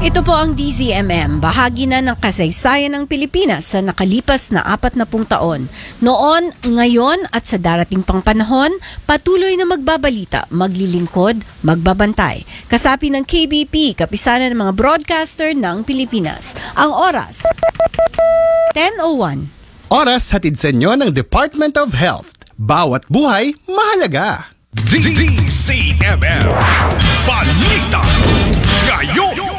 Ito po ang DZMM, bahagi na ng kasaysayan ng Pilipinas sa nakalipas na 40 taon. Noon, ngayon at sa darating pang panahon, patuloy na magbabalita, maglilingkod, magbabantay. Kasapi ng KBP, kapisanan ng mga broadcaster ng Pilipinas. Ang oras, 10:01. Oras hatid sa inyo ng Department of Health. Bawat buhay, mahalaga. DZMM Balita Ngayon.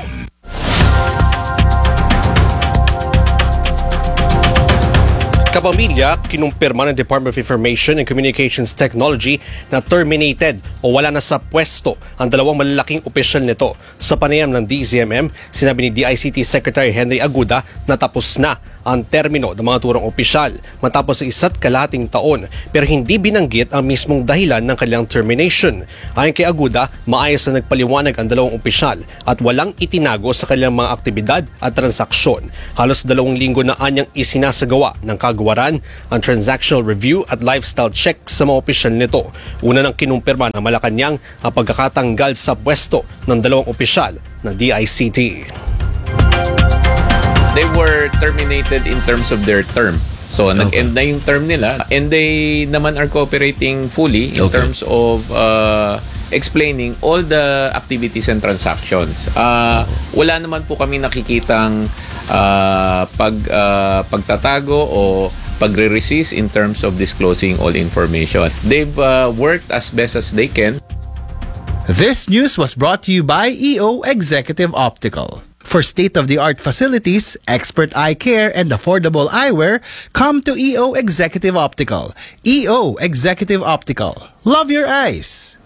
Kapamilya, kinumpirma ng Department of Information and Communications Technology na terminated o wala na sa pwesto ang dalawang malalaking opisyal nito. Sa panayam ng DZMM, sinabi ni DICT Secretary Henry Aguda na tapos na ang termino ng mga turong opisyal matapos sa 1.5 taon pero hindi binanggit ang mismong dahilan ng kanilang termination. Ayon kay Aguda, maayos na nagpaliwanag ang dalawang opisyal at walang itinago sa kanilang mga aktibidad at transaksyon. Halos 2 linggo na anyang isinasagawa ng kagawaran ang transactional review at lifestyle check sa mga opisyal nito. Una nang kinumpirma ng Malacanang ang pagkakatanggal sa pwesto ng dalawang opisyal ng DICT. They were terminated in terms of their term. So, nag-end na yung term nila. And they naman are cooperating fully in terms of explaining all the activities and transactions. Wala naman po kami nakikitang pagtatago o pagre-resist in terms of disclosing all information. They've worked as best as they can. This news was brought to you by EO Executive Optical. For state-of-the-art facilities, expert eye care, and affordable eyewear, come to EO Executive Optical. EO Executive Optical. Love your eyes!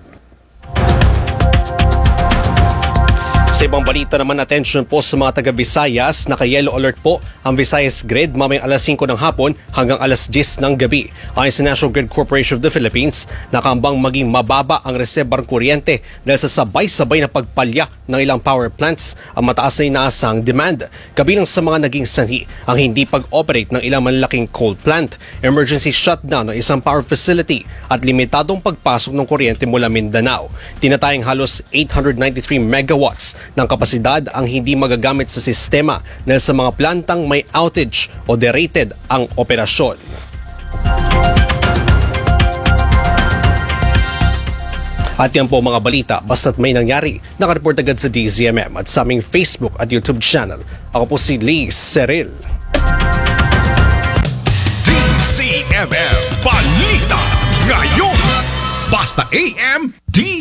Sa ibang balita naman, attention po sa mga taga-Visayas, naka-yellow alert po ang Visayas Grid mamayang alas 5 ng hapon hanggang alas 10 ng gabi. Ayon sa National Grid Corporation of the Philippines, nakaambang maging mababa ang reserbang kuryente dahil sa sabay-sabay na pagpalya ng ilang power plants ang mataas na inaasang demand. Kabilang sa mga naging sanhi ang hindi pag-operate ng ilang malalaking coal plant, emergency shutdown ng isang power facility at limitadong pagpasok ng kuryente mula Mindanao. Tinatayang halos 893 megawatts ng kapasidad ang hindi magagamit sa sistema dahil sa mga plantang may outage o derated ang operasyon. At yan po mga balita, basta't may nangyari, nakareport agad sa DZMM at sa aming Facebook at YouTube channel. Ako po si Lee Seril. DZMM Balita Ngayon. Basta AM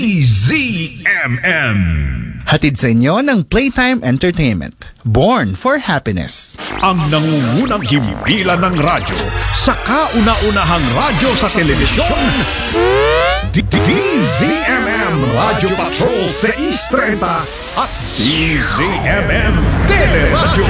DZMM. Hatid sa inyo ng Playtime Entertainment. Born for happiness. Ang nangungunang himpilan ng radyo sa kauna-unahang radyo sa telebisyon. DZMM Radio Patrol 630 at DZMM Teleradyo.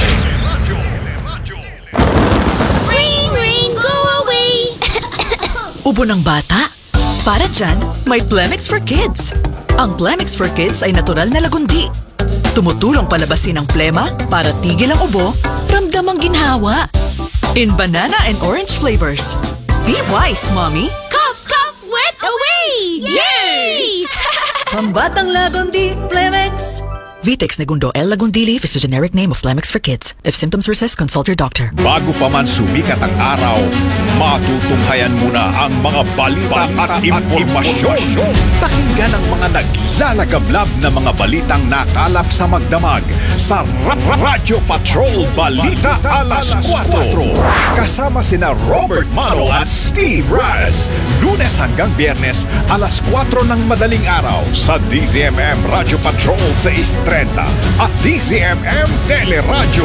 Ring, ring, go away! Ubo ng bata? Para dyan, may Plemix for Kids. Ang Plemix for Kids ay natural na lagundi. Tumutulong palabasin ang plema para tigil ang ubo, ramdam ang ginhawa. In banana and orange flavors. Be wise, Mommy! Cough, cough, wet away! Yay! Pambatang lagundi, Plemix! Vitex Negundo L. Lagundili is the generic name of Plemix for Kids. If symptoms persist, consult your doctor. Bago pa man sumikat ang araw, matutunghayan muna ang mga balita at impormasyon. Pakinggan ang mga naglalagablab na mga balitang nakalap sa magdamag sa Radio Patrol Balita Alas 4. Kasama sina Robert Mano at Steve Raz. Lunes hanggang Biyernes, alas 4 ng madaling araw sa DZMM Radio Patrol 630 at DZMM Teleradyo.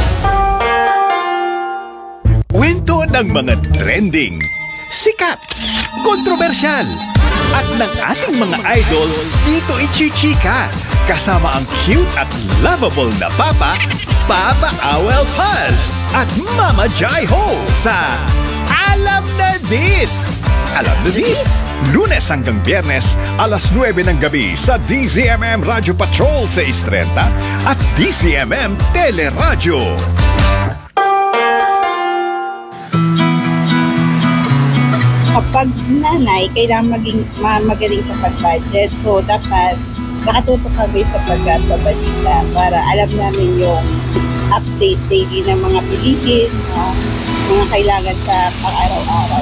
Kwento ng mga trending, sikat, kontrobersyal, at ng ating mga idol dito ichichika. Kasama ang cute at lovable na Papa, Papa Awel Paz, at Mama Jai Ho sa Alam na This! Alam na This! Lunes hanggang Biyernes, alas 9 ng gabi sa DZMM Radio Patrol 630 at DZMM Teleradyo. Kapag nanay, kailangan maging magaling sa pag-budget. So, dapat nakatutok kami sa pagbabalita para alam namin yung update daily ng mga bilihin, mga kailangan sa pang-araw-araw.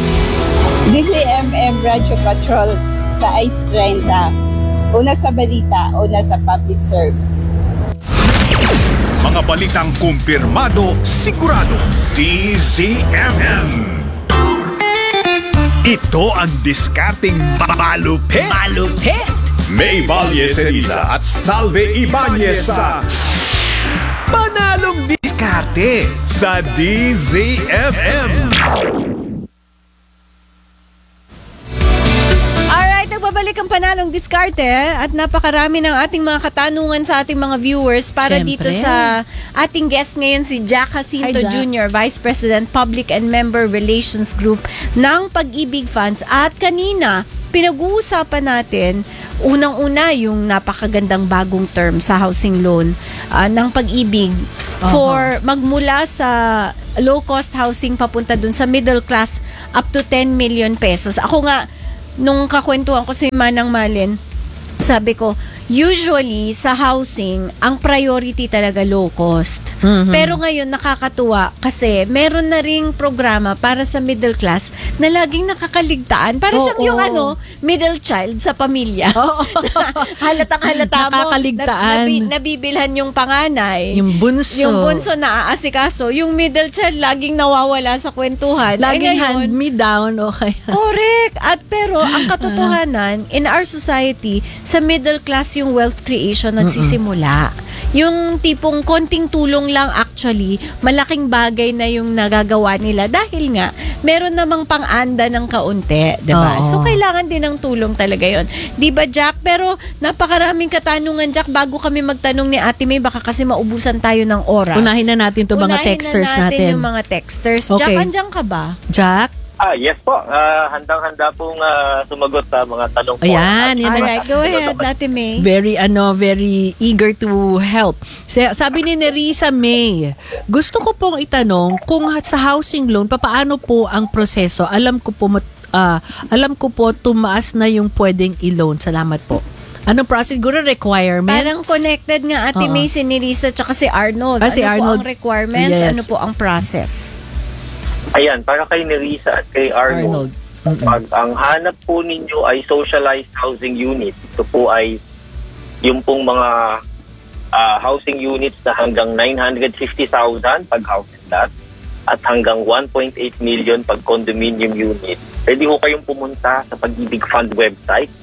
DZMM Radio Patrol sa ICE 30. Una sa balita, una sa public service. Mga balitang kumpirmado, sigurado. DZMM. Ito ang diskarting malupit. Malupit! May Valles Eliza at Salve Ibanez sa Panalong Diskarte sa DZMM. Alright, nagbabalik ang panalong diskarte at napakarami ng ating mga katanungan sa ating mga viewers para Siyempre. dito sa ating guest ngayon si Jack Jacinto Hi, Jack. Jr., Vice President Public and Member Relations Group ng Pag-ibig Funds. At kanina, pinag-uusapan natin, unang-una yung napakagandang bagong term sa housing loan ng Pag-ibig for magmula sa low-cost housing papunta dun sa middle class up to 10 million pesos. Ako nga, nung kakwentuhan ko si Manang Malin, sabi ko, usually sa housing, ang priority talaga low cost. Pero ngayon nakakatuwa kasi meron na ring programa para sa middle class na laging nakakaligtaan. Para siyang yung middle child sa pamilya. Halatang halata mo. Nakakaligtaan. Nabibilhan yung panganay. Yung bunso. Yung bunso na aasikaso. Yung middle child laging nawawala sa kwentuhan. Laging ngayon, hand me down, okay. correct. At pero ang katotohanan in our society, sa middle class yung wealth creation nagsisimula. Yung tipong konting tulong lang actually, malaking bagay na yung nagagawa nila dahil nga meron namang pang-anda ng kaunti, 'di ba? Oo. So kailangan din ng tulong talaga 'yon. 'Di ba, Jack? Pero napakaraming katanungan, Jack, bago kami magtanong ni Ate May, baka kasi maubusan tayo ng oras. Unahin na natin to mga texters Unahin na natin. yung mga texters. Okay. Jack, andyan ka ba? Jack? Yes po. Handang-handa pong sumagot sa mga tanong po. Ayan, yan. Alright, go ahead, Ate May. Very eager to help. Sabi ni Nerissa May, gusto ko pong itanong kung sa housing loan, paano po ang proseso? Alam ko po tumaas na yung pwedeng i-loan. Salamat po. Anong process? Siguro requirements? Parang connected nga Ate May, si Nerissa, tsaka si Arnold. Si ano Arnold. po ang requirements? Yes. Ano po ang process? Ayan, para kay Nerissa at kay Arnold. Pag ang hanap po ninyo ay socialized housing unit, ito po ay yung pong mga housing units na hanggang 950,000 pag house and lot at hanggang 1.8 million pag condominium unit. Pwede ho kayong pumunta sa Pag-ibig Fund website,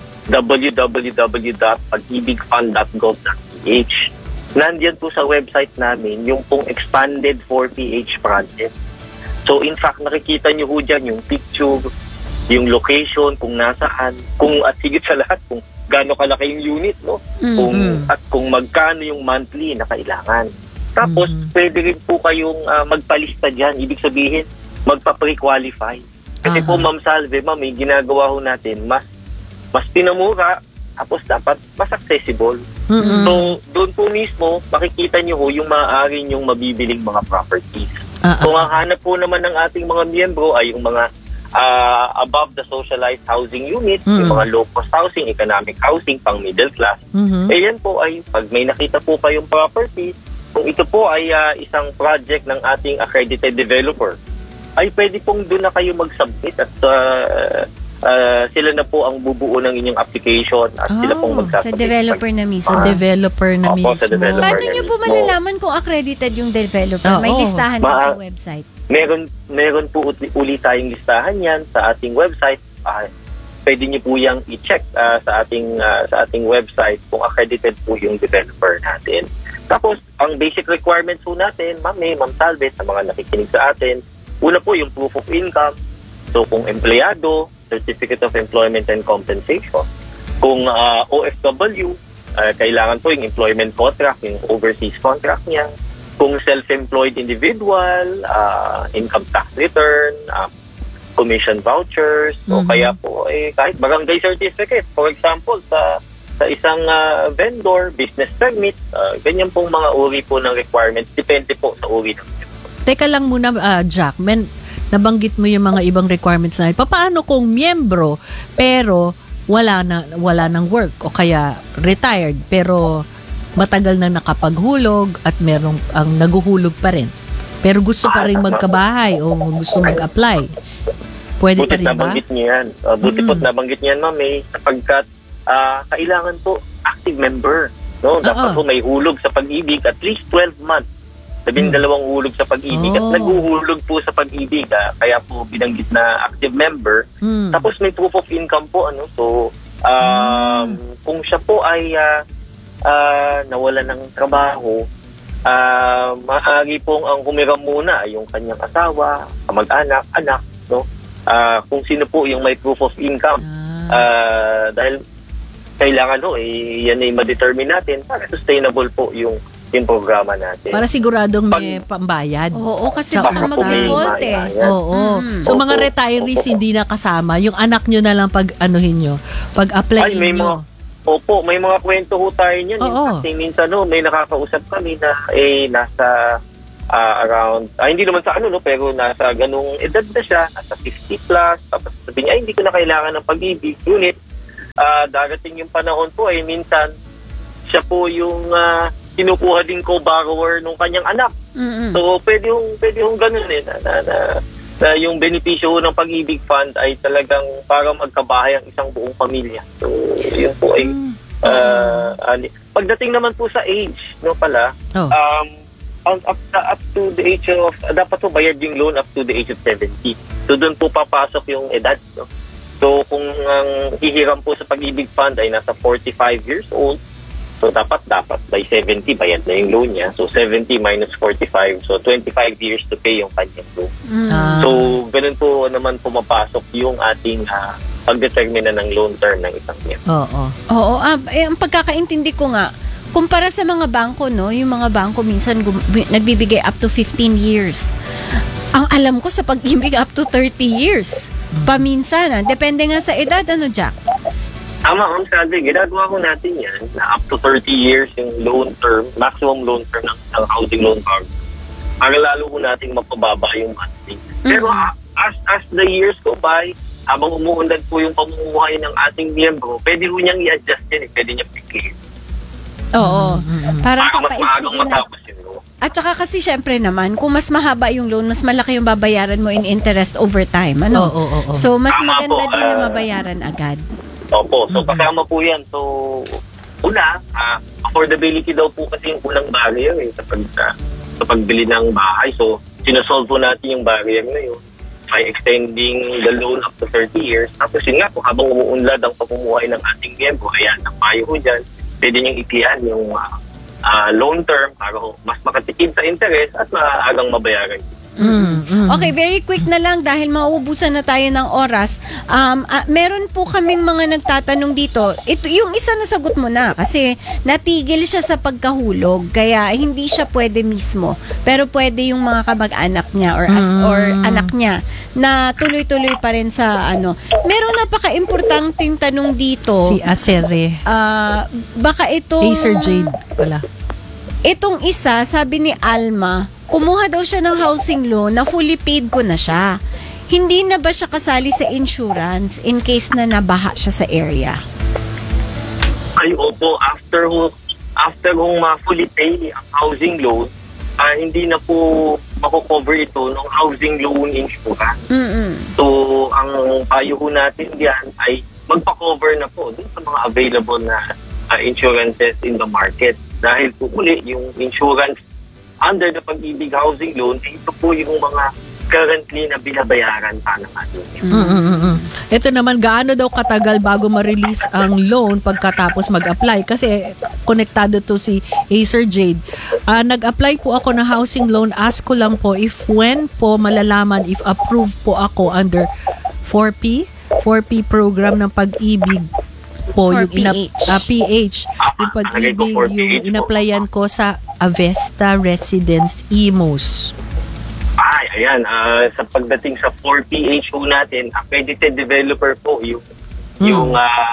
www.pagibigfund.gov.ph. Nandiyan po sa website namin yung pong expanded 4PH project. So in fact, nakikita nyo ho dyan yung picture, yung location, kung nasaan, at sigit sa lahat, kung gaano kalaki yung unit, no? At kung magkano yung monthly na kailangan. Tapos, pwede rin po kayong magpalista dyan. Ibig sabihin, magpa-pre-qualify. Kasi po, Ma'am Salve, may ginagawa ho natin, mas pinamura, tapos dapat mas accessible. So, doon po mismo, makikita nyo ho yung maaari nyong mabibiling mga properties. Kung ang hanap po naman ng ating mga miyembro ay yung mga above the socialized housing unit, yung mga low-cost housing, economic housing, pang middle class, yan po ay, pag may nakita po kayong property, kung ito po ay isang project ng ating accredited developer, ay pwede pong doon na kayo mag-submit at sila na po ang bubuo ng inyong application at sila pong magsasubmit. Sa developer na mismo. Sa developer na Opo, mismo. sa developer. Paano nyo po malalaman kung accredited yung developer? May listahan ba sa website? Meron po uli tayong listahan yan sa ating website. Pwede nyo po yung i-check sa ating website kung accredited po yung developer natin. Tapos, ang basic requirements po natin, Ma'am Salve, sa mga nakikinig sa atin, una po yung proof of income. So, kung empleyado, Certificate of Employment and Compensation. Kung OFW, kailangan po yung employment contract, yung overseas contract niya. Kung self-employed individual, income tax return, commission vouchers, o kaya po kahit barangay certificate. For example, sa isang vendor, business permit, ganyan pong mga uri po ng requirements. Depende po sa uri ng Teka lang muna, Jack. Nabanggit mo yung mga ibang requirements na. Paano kung miyembro pero wala ng work o kaya retired pero matagal na nakapaghulog at merong ang naguhulog pa rin. Pero gusto pa rin magkabahay o gusto mag-apply. Pwede pa Butit rin ba? nabanggit niyo yan. Buti po't nabanggit niyo yan, ma'am, sapagkat kailangan po active member. No? Dapat po may hulog sa pag-ibig at least 12 months. 12 hulog sa pag-ibig at naguhulog po sa pag-ibig. Kaya po binanggit na active member. Tapos may proof of income po. So, kung siya po ay nawala ng trabaho, maaari pong ang humiram muna ay yung kanyang asawa, kamag-anak, anak. No? Kung sino po yung may proof of income. Dahil kailangan yan ay ma-determine natin para sustainable po yung programa natin. Para siguradong may pambayad. Oo, kasi Sa baka utang. mag-default Oo. So mga retirees hindi na kasama, yung anak nyo na lang pag-anuhin nyo, pag-apply nyo. May mga kwento ho tayo niyan. Kasi minsan may nakakausap kami na nasa around, hindi naman sa pero nasa ganung edad na siya, nasa 50 plus, tapos sabi niya, hindi ko na kailangan ng pag-ibig. Ngunit, darating yung panahon po minsan, siya po yung kinukuha din co-borrower ng kanyang anak. So, pwede hong ganun na yung benepisyo ng pag-ibig fund ay talagang para magkabahay ang isang buong pamilya. So, yun po ay pagdating naman po sa age, up to the age of, dapat po bayad yung loan up to the age of 70. So, doon po papasok yung edad. No? So, kung ang hihiram po sa pag-ibig fund ay nasa 45 years old, so dapat by 70 bayad na yung loan niya. So 70 minus 45, so 25 years to pay yung kanyang loan. So ganun po naman pumapasok yung ating pagdetermine ng loan term ng isang miyembro. Oo, ang pagkakaintindi ko nga, kumpara sa mga bangko, yung mga bangko minsan nagbibigay up to 15 years. Ang alam ko sa pag-ibig up to 30 years. Paminsan, depende nga sa edad, Jack? Tama, Sadie. Ginagawa ko natin yan na up to 30 years yung loan term, maximum loan term ng housing loan card. Para lalo ko natin mapababa yung monthly. Pero as the years go by, habang umuunlad po yung pamumuhay ng ating miyembro, pwede ko niyang i-adjust yan. Pwede niyang i-clear. Oo. Parang mas maagang matapos yun. At saka kasi syempre naman, kung mas mahaba yung loan, mas malaki yung babayaran mo in interest over time. So, mas maganda din na mabayaran agad. Opo. So, kasama po yan. So, affordability daw po kasi yung unang barrier sa pagbili ng bahay. So, sinasolve po natin yung barrier na yun by extending the loan up to 30 years. Tapos yun nga po, habang umuunlad ang pamumuhay ng ating miyembro, ayan, ang payo ko dyan, pwede niyong ipian yung loan term para mas makatipid sa interest at maagang mabayaran. Okay, very quick na lang dahil mauubusan na tayo ng oras. Meron po kaming mga nagtatanong dito. Ito, yung isa nasagot mo na kasi natigil siya sa pagkahulog kaya hindi siya pwede mismo. Pero pwede yung mga kamag-anak niya or anak niya na tuloy-tuloy pa rin sa Merong napaka-importanting tanong dito. Si Asere. Baka itong Acer Jade pala. Itong isa, sabi ni Alma, kumuha daw siya ng housing loan na fully paid ko na siya. Hindi na ba siya kasali sa insurance in case na nabaha siya sa area? Ay, opo. After kung ma-fully pay ang housing loan, hindi na po mako-cover ito ng housing loan insurance. So, ang payo ko natin diyan ay magpa-cover na po dun sa mga available na insurances in the market. Dahil po muli, yung insurance under the Pag-ibig Housing Loan, ito po yung mga currently na binabayaran pa ng ating. Ito naman, gaano daw katagal bago ma-release ang loan pagkatapos mag-apply? Kasi konektado to si Acer Jade. Nag-apply po ako ng housing loan. Ask ko lang po when po malalaman if approved po ako under 4P program ng Pag-ibig po, yung PH, yung Pag-ibig, yung inapplyan ko sa Avesta Residence Imus. Ayan, sa pagdating sa 4PH po natin, accredited developer po yung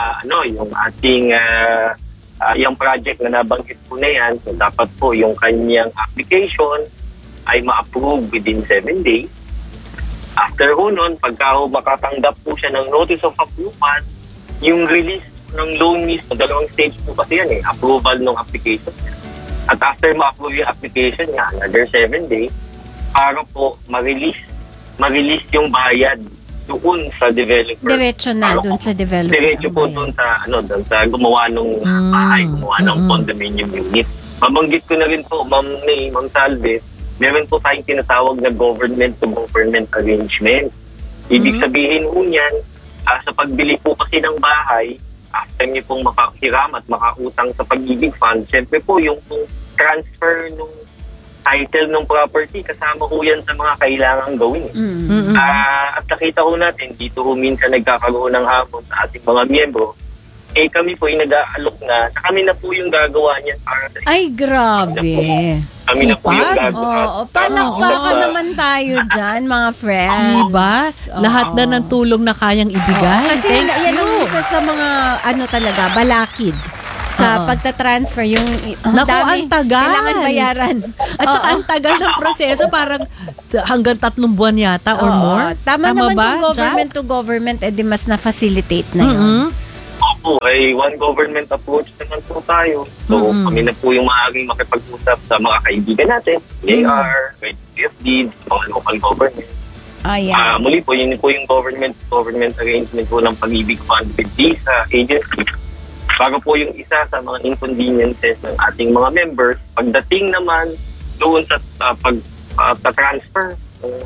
ating yung project na nabanggit po na yan. So dapat po yung kanyang application ay ma-approve within 7 days. After ho nun, pagka makatanggap po siya ng notice of approval, yung release ng loan mismo, dalawang stage po kasi yan approval ng application. At after ma-approve yung application niya, another 7 days, para po ma-release yung bayad doon sa developer. Diretso na doon sa developer. Diretso po doon sa gumawa ng bahay, gumawa ng condominium unit. Mabanggit ko na rin po, Ma'am Salve, meron po tayong tinatawag na government-to-government arrangement. Ibig sabihin po niyan, sa pagbili po kasi ng bahay, after niyo pong makahiram at makautang sa Pag-ibig Fund, siyempre po yung transfer ng title ng property, kasama po yan sa mga kailangang gawin. At nakita ko natin, dito minsan nagkakaroon ng hamon sa ating mga miyembro, kami po yung nag-aalok na kami na po yung gagawa niyan para sa Ay, grabe. Kami na po yung gagawa. Palakpakan naman tayo dyan, mga friends. Diba? Lahat na ng tulong na kayang ibigay. Kasi yan ang isa sa mga talaga, balakid sa pagtatransfer. Yung Naku, ang tagal. Kailangan bayaran. At saka ang tagal ng proseso, parang hanggang 3 buwan yata or more. Tama naman ba, kung government to government, di mas na-facilitate na yun. Opo, ay one government approach naman po tayo. So, kami na po yung maaaring makipag-usap sa mga kaibigan natin, AR, PFD, mga local government. Muli po, yun po yung government arrangement po ng Pag-ibig Fund with visa agency. Para po yung isa sa mga inconveniences ng ating mga members, pagdating naman doon sa pag-transfer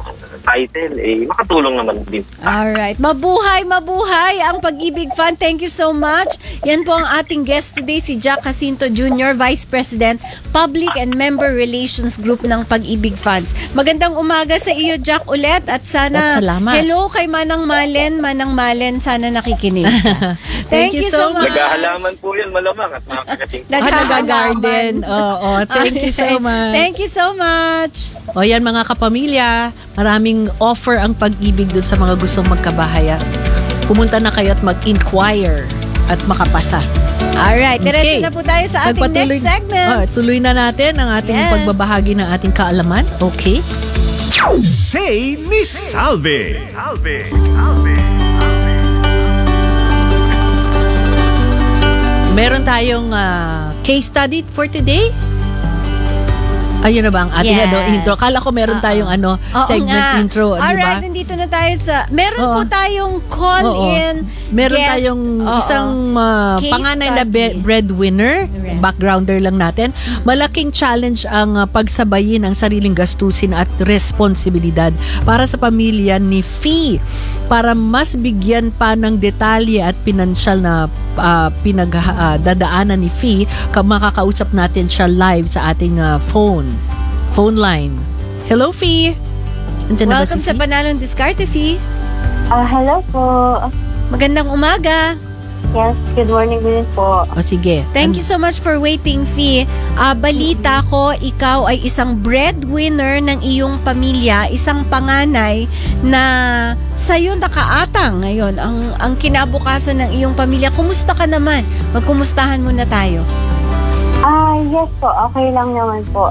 title, makatulong naman din. Alright. Mabuhay ang Pag-ibig Fund. Thank you so much. Yan po ang ating guest today, si Jack Jacinto Jr., Vice President, Public and Member Relations Group ng Pag-ibig Funds. Magandang umaga sa iyo, Jack, ulit. At sana, hello kay Manang Malen, sana nakikinig. Thank you so much. Nag-ahalaman po yan malamang at makakating. Nag-garden. Thank you so much. Thank you so much. O yan mga kapamilya, maraming offer ang Pag-ibig dun sa mga gustong magkabahayan. Pumunta na kayo at mag-inquire at makapasa. Alright, diretso na po tayo sa ating next segment. Tuloy na natin ang ating pagbabahagi ng ating kaalaman. Okay? Say ni Salve. Meron tayong case study for today. Ayun na ba ang ating intro? Kala ko meron tayong segment intro, di ba? Alright, nandito na tayo sa... Meron po tayong call-in meron guest. tayong isang panganay na breadwinner. Backgrounder lang natin. Malaking challenge ang pagsabayin ang sariling gastusin at responsibilidad para sa pamilya ni Fee. Para mas bigyan pa ng detalye at pinansyal na pinagdadaanan ni Fee, makakausap natin siya live sa ating phone line. Hello, Fee! Welcome sa Panalong Diskarte, Fee. Hello po. Magandang umaga. Yes, good morning din po. Sige. Thank you so much for waiting, Fee. Balita ko, ikaw ay isang breadwinner ng iyong pamilya, isang panganay na sa'yo nakaatang ngayon ang kinabukasan ng iyong pamilya. Kumusta ka naman? Magkumustahan muna tayo. Yes po, okay lang naman po.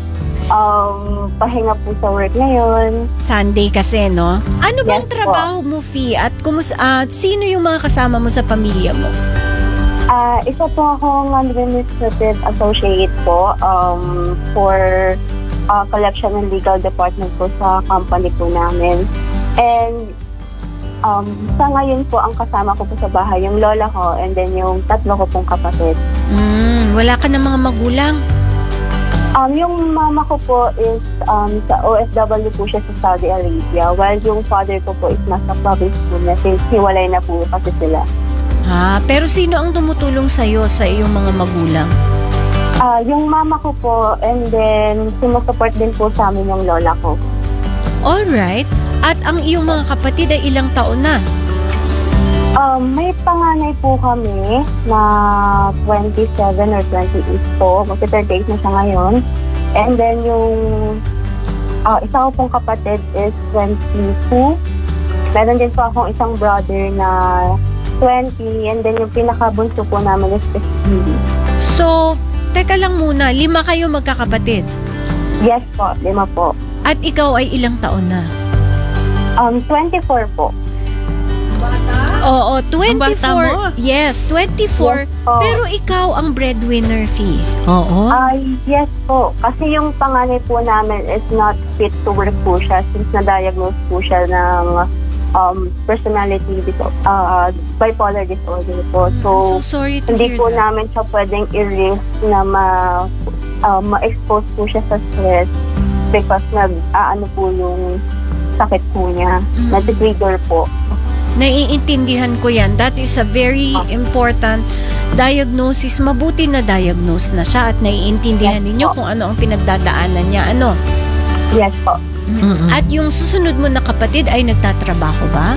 Pahinga po sa work ngayon. Sunday kasi, no? Ano bang Yes, trabaho mo, Fee? At sino yung mga kasama mo sa pamilya mo? Isa po akong administrative associate po for collection and legal department po sa company po namin. And sa ngayon po, ang kasama ko po sa bahay, yung lola ko and then yung 3 ko pong kapatid. Wala ka ng mga magulang? Yung mama ko po is sa OFW po siya sa Saudi Arabia, while yung father ko po is nasa province po niya since hiwalay na po kasi sila. Pero sino ang tumutulong sa'yo sa iyong mga magulang? Yung mama ko po, and then sumusupport din po sa amin yung lola ko. Alright. At ang iyong mga kapatid ay ilang taon na? May panganay po kami na 27 or 28 po. Mag-38 na siya ngayon. And then yung isa ko pong kapatid is 22. Meron din po akong isang brother na 20. And then yung pinakabunso po namin is 15. So, teka lang muna. 5 kayo magkakapatid? Yes po, 5 po. At ikaw ay ilang taon na? 24 po. Oo, Ang bata mo. 24. Yes, 24. Yes po. Pero ikaw ang breadwinner fee. Oo. Yes po. Kasi yung panganay po namin is not fit to work po siya since na-diagnose po siya ng personality bipolar disorder po. So sorry to hindi hear po that. namin siya pwedeng i-risk na ma-expose po siya sa stress because nag-aano po yung sakit po niya. Nag-trigger po. Naiintindihan ko yan. That is a very important diagnosis. Mabuti na diagnose na siya at naiintindihan ninyo kung ano ang pinagdadaanan niya. Ano? Yes po. At yung susunod mo na kapatid ay nagtatrabaho ba?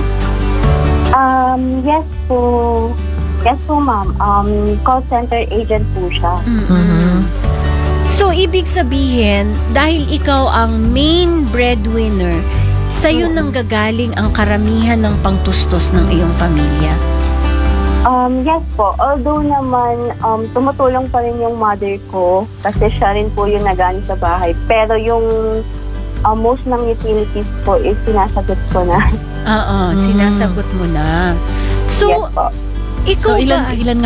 Yes po. Yes po, ma'am. Call center agent po siya. So, ibig sabihin, dahil ikaw ang main breadwinner, sa'yo nang gagaling ang karamihan ng pangtustos ng iyong pamilya. Yes po. Although naman, tumutulong pa rin yung mother ko kasi siya rin po yung nag-ano sa bahay. Pero yung most ng utilities po is sinasagot ko na. Oo, sinasagot mo na. So, Yes po. ikaw So, ba? ilan